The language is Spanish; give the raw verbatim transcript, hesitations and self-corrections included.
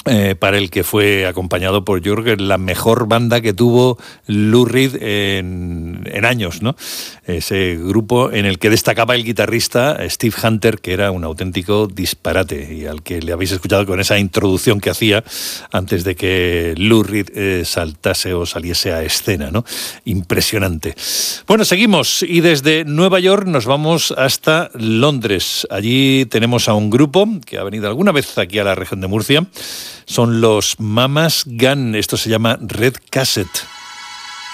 Eh, para el que fue acompañado por George, la mejor banda que tuvo Lou Reed en, en años, ¿no? Ese grupo en el que destacaba el guitarrista Steve Hunter, que era un auténtico disparate y al que le habéis escuchado con esa introducción que hacía antes de que Lou Reed eh, saltase o saliese a escena, ¿no? Impresionante. Bueno, seguimos y desde Nueva York nos vamos hasta Londres. Allí tenemos a un grupo que ha venido alguna vez aquí a la región de Murcia. Son los Mamas Gun. Esto se llama Red Cassette.